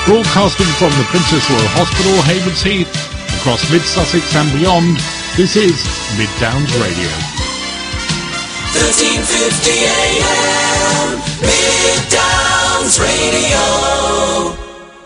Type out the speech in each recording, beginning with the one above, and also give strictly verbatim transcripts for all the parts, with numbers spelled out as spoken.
Broadcasting from the Princess Royal Hospital, Haywards Heath, across Mid-Sussex and beyond, this is Mid Downs Radio. thirteen fifty A M, Mid Downs Radio.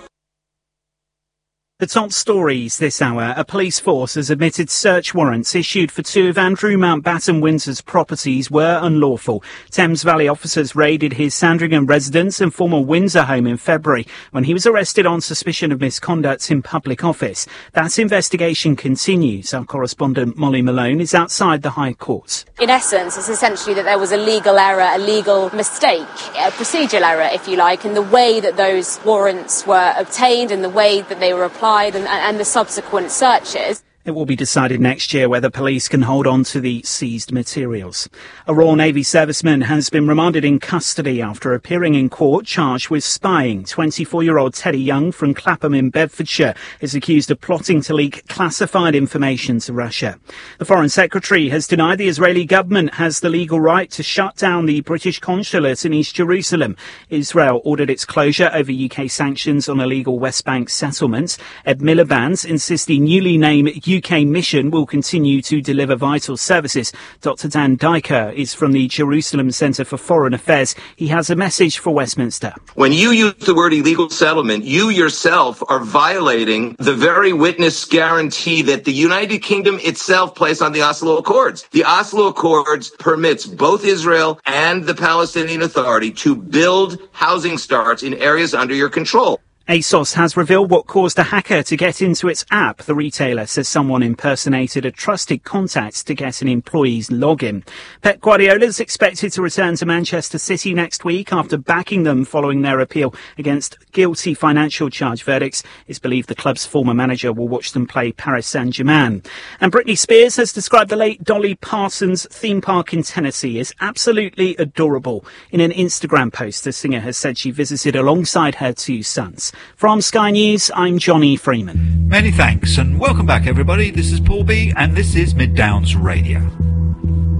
The top stories this hour. A police force has admitted search warrants issued for two of Andrew Mountbatten Windsor's properties were unlawful. Thames Valley officers raided his Sandringham residence and former Windsor home in February when he was arrested on suspicion of misconduct in public office. That investigation continues. Our correspondent Molly Malone is outside the High Court. In essence, it's essentially that there was a legal error, a legal mistake, a procedural error, if you like, in the way that those warrants were obtained and the way that they were applied. And, and the subsequent searches. It will be decided next year whether police can hold on to the seized materials. A Royal Navy serviceman has been remanded in custody after appearing in court charged with spying. twenty-four-year-old Teddy Young from Clapham in Bedfordshire is accused of plotting to leak classified information to Russia. The Foreign Secretary has denied the Israeli government has the legal right to shut down the British consulate in East Jerusalem. Israel ordered its closure over U K sanctions on illegal West Bank settlements. Ed Miliband insists the newly named U K mission will continue to deliver vital services. Doctor Dan Diker is from the Jerusalem Centre for Foreign Affairs. He has a message for Westminster. When you use the word illegal settlement, you yourself are violating the very witness guarantee that the United Kingdom itself placed on the Oslo Accords. The Oslo Accords permits both Israel and the Palestinian Authority to build housing starts in areas under your control. ASOS has revealed what caused a hacker to get into its app. The retailer says someone impersonated a trusted contact to get an employee's login. Pep Guardiola is expected to return to Manchester City next week after backing them following their appeal against guilty financial charge verdicts. It's believed the club's former manager will watch them play Paris Saint-Germain. And Britney Spears has described the late Dolly Parton's theme park in Tennessee as absolutely adorable. In an Instagram post, the singer has said she visited alongside her two sons. From Sky News, I'm Johnny Freeman. Many thanks and welcome back everybody. This is Paul B and this is Mid Downs Radio.